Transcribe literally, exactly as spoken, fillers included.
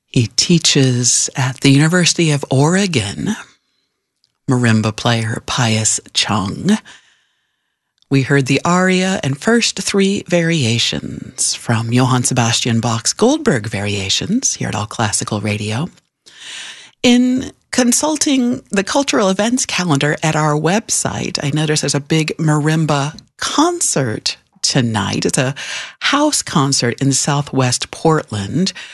He teaches at the University of Oregon. Marimba player Pius Chung. We heard the aria and first three variations from Johann Sebastian Bach's Goldberg Variations here at All Classical Radio. In consulting the cultural events calendar at our website, I noticed there's a big marimba concert tonight. It's a house concert in Southwest Portland